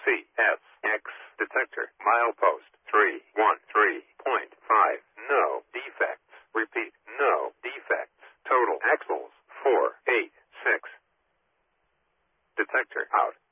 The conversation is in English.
CSX detector. Milepost 313.5. No defects. Repeat, no defects. Total axles 486. Detector out.